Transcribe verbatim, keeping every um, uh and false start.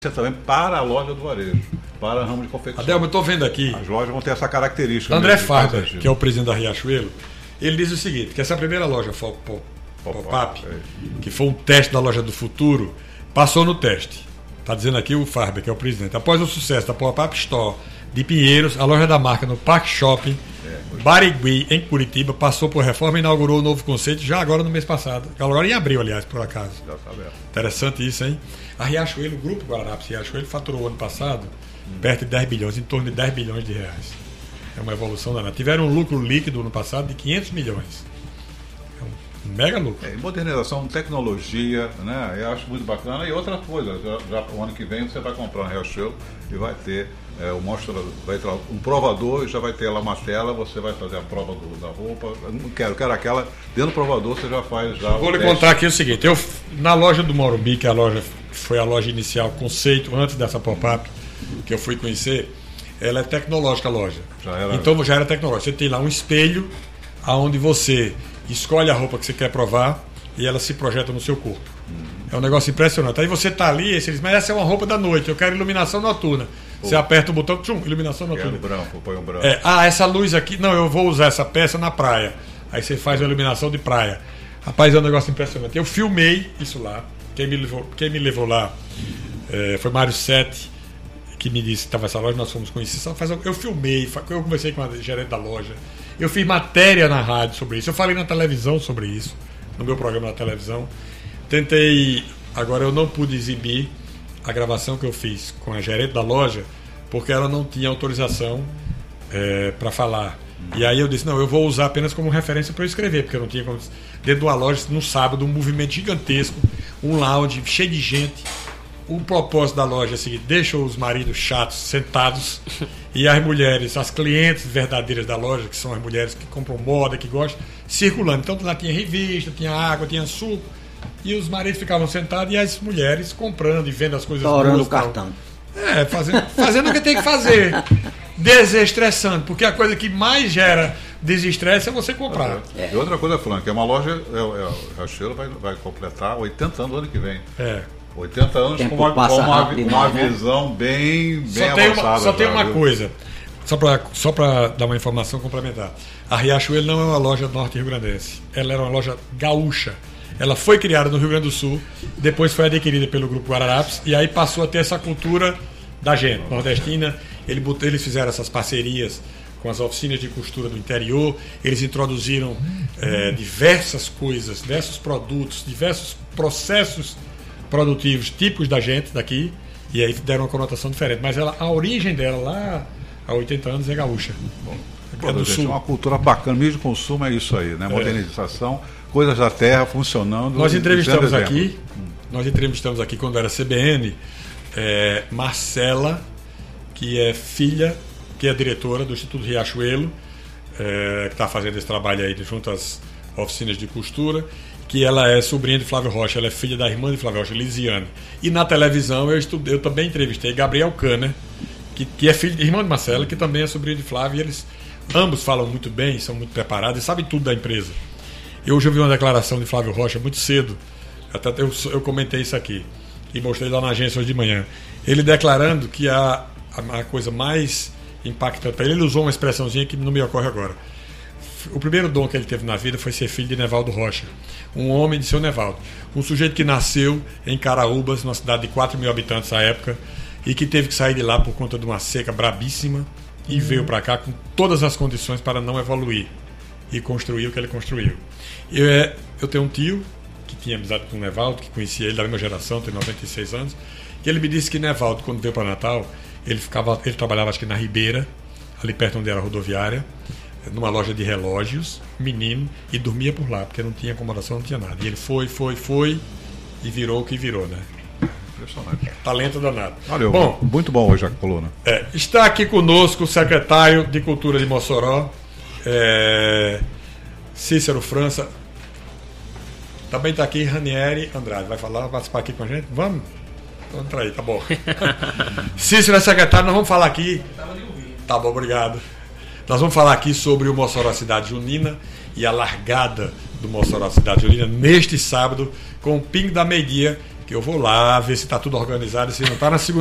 também para a loja do varejo, para a ramo de confecção. Adelmo, eu estou vendo aqui. As lojas vão ter essa característica. André Farber, que é o presidente da Riachuelo, ele diz o seguinte, que essa primeira loja pop-up, que foi um teste da loja do futuro, passou no teste. Está dizendo aqui o Farber, que é o presidente. Após o sucesso da pop-up store de Pinheiros, a loja da marca no Parque Shopping, é, Barigui, em Curitiba, passou por reforma e inaugurou um novo conceito já agora no mês passado. Agora em abril, aliás, por acaso. Já tá aberto. Interessante isso, hein? A Riachuelo, o grupo Guararapes Riachuelo, faturou ano passado hum. perto de dez bilhões, em torno de dez bilhões de reais. É uma evolução danada. Tiveram um lucro líquido ano passado de quinhentos milhões. É um mega lucro. É, modernização, tecnologia, né? Eu acho muito bacana. E outra coisa, já, já o ano que vem você vai comprar um Riachuelo e vai ter é, o mostrador, vai ter um provador e já vai ter lá uma tela, você vai fazer a prova do, da roupa. Eu não quero, quero aquela. Dentro do provador você já faz já. Vou lhe teste. Contar aqui o seguinte, eu na loja do Morumbi, que é a loja foi a loja inicial, conceito, antes dessa pop-up, que eu fui conhecer, ela é tecnológica a loja. Já era... Então já era tecnológica. Você tem lá um espelho onde você escolhe a roupa que você quer provar e ela se projeta no seu corpo. Hum. É um negócio impressionante. Aí você está ali e você diz, mas essa é uma roupa da noite, eu quero iluminação noturna. Pô. Você aperta o botão, tchum, iluminação noturna. Quero branco, põe um branco. É, ah, essa luz aqui, não, eu vou usar essa peça na praia. Aí você faz a iluminação de praia. Rapaz, é um negócio impressionante. Eu filmei isso lá. Quem me levou, quem me levou lá é, foi Mário Sete, que me disse que estava essa loja, nós fomos conhecidos. Eu filmei, eu conversei com a gerente da loja, eu fiz matéria na rádio sobre isso, eu falei na televisão sobre isso, no meu programa na televisão. Tentei, agora eu não pude exibir a gravação que eu fiz com a gerente da loja, porque ela não tinha autorização é, para falar. E aí eu disse, não, eu vou usar apenas como referência para eu escrever, porque eu não tinha como... Dentro de uma loja, no sábado, um movimento gigantesco, um lounge cheio de gente. O propósito da loja é o seguinte, deixa os maridos chatos sentados e as mulheres, as clientes verdadeiras da loja, que são as mulheres que compram moda, que gostam, circulando. Então lá tinha revista, tinha água, tinha suco, e os maridos ficavam sentados e as mulheres comprando e vendo as coisas boas. Torando o cartão. É, fazendo, fazendo o que tem que fazer. Desestressando, porque a coisa que mais gera desestresse é você comprar. É. E outra coisa, Frank, é uma loja, é, é, o Riachuelo vai, vai completar oitenta anos no ano que vem. É. oitenta anos com uma, com uma, uma visão né? bem, bem só avançada. Tem uma, só já, tem uma viu? coisa, só para só para dar uma informação complementar. A Riachuelo não é uma loja norte-rio-grandense, ela era uma loja gaúcha. Ela foi criada no Rio Grande do Sul, depois foi adquirida pelo Grupo Guararapes e aí passou a ter essa cultura da gente, nordestina. Ele, eles fizeram essas parcerias com as oficinas de costura do interior, eles introduziram é, diversas coisas, diversos produtos, diversos processos produtivos típicos da gente daqui, e aí deram uma conotação diferente. Mas ela, a origem dela lá há oitenta anos é gaúcha. Bom, é do sul. É uma cultura bacana, meio de consumo é isso aí, né? Modernização, é. coisas da terra funcionando. Nós entrevistamos aqui, hum. nós entrevistamos aqui quando era C B N, é, Marcela, que é filha, que é diretora do Instituto Riachuelo, é, que está fazendo esse trabalho aí junto às oficinas de costura, que ela é sobrinha de Flávio Rocha, ela é filha da irmã de Flávio Rocha, Lisiane. E na televisão eu, estudei, eu também entrevistei Gabriel Kahner, que, que é filho, irmão de Marcela, que também é sobrinho de Flávio, e eles ambos falam muito bem, são muito preparados e sabem tudo da empresa. Eu hoje ouvi uma declaração de Flávio Rocha muito cedo, até eu, eu comentei isso aqui, e mostrei lá na agência hoje de manhã. Ele declarando que a, a, a coisa mais impactante para ele, ele usou uma expressãozinha que não me ocorre agora. O primeiro dom que ele teve na vida foi ser filho de Nevaldo Rocha, um homem de seu Nevaldo, um sujeito que nasceu em Caraúbas, numa cidade de quatro mil habitantes à época, e que teve que sair de lá por conta de uma seca brabíssima e uhum. veio para cá com todas as condições para não evoluir e construir o que ele construiu. Eu, é, eu tenho um tio que tinha amizade com o Nevaldo, que conhecia ele da mesma geração, tem noventa e seis anos, que ele me disse que Nevaldo, quando veio para Natal, ele, ficava, ele trabalhava acho que na Ribeira, ali perto onde era a rodoviária, numa loja de relógios, menino, e dormia por lá, porque não tinha acomodação, não tinha nada. E ele foi, foi, foi, e virou o que virou, né? Impressionante. Talento danado. Valeu, bom, muito bom hoje a coluna. É, está aqui conosco o secretário de Cultura de Mossoró, é, Cícero França. Também está aqui Ranieri Andrade. Vai falar, vai participar aqui com a gente? Vamos? Vamos entrar aí, tá bom. Cícero é secretário, nós vamos falar aqui. Tá bom, obrigado. Nós vamos falar aqui sobre o Mossoró Cidade Junina e a largada do Mossoró Cidade Junina neste sábado com o Pingo da Meio-Dia, que eu vou lá ver se está tudo organizado, se não está na segunda